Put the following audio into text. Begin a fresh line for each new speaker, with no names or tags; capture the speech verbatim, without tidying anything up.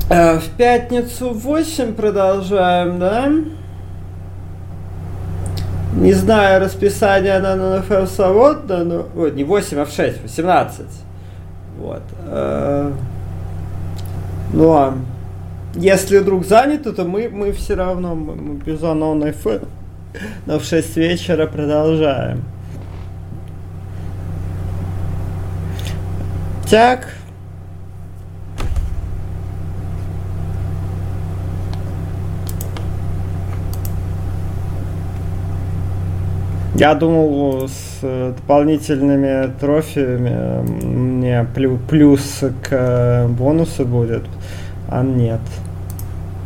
Э, в пятницу в восемь продолжаем, да? Не знаю расписание на эн эф эл свободно, но... Ой, не восемь, а в шесть, восемнадцать. Вот. Э, ну а если вдруг занято, то мы, мы все равно, мы, мы без эн эф эл, но в шесть вечера продолжаем. Так. Я думал, с дополнительными трофеями мне плюс к бонусу будет, а нет.